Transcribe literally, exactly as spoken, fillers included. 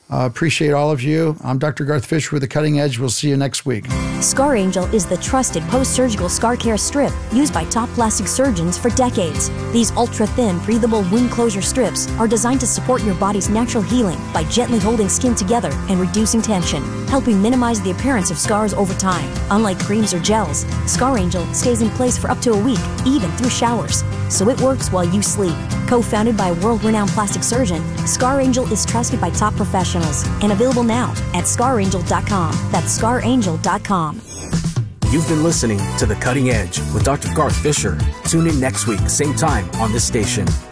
Uh, appreciate all of you. I'm Doctor Garth Fisher with The Cutting Edge. We'll see you next week. Scar Angel is the trusted post-surgical scar care strip used by top plastic surgeons for decades. These ultra-thin, breathable wound closure strips are designed to support your body's natural healing by gently holding skin together and reducing tension, helping minimize the appearance of scars over time. Unlike creams or gels, Scar Angel stays in place for up to a week, even through showers, so it works while you sleep. Co-founded by a world-renowned plastic surgeon, Scar Angel is trusted by top professionals and available now at scar angel dot com. That's scar angel dot com. You've been listening to The Cutting Edge with Doctor Garth Fisher. Tune in next week, same time on this station.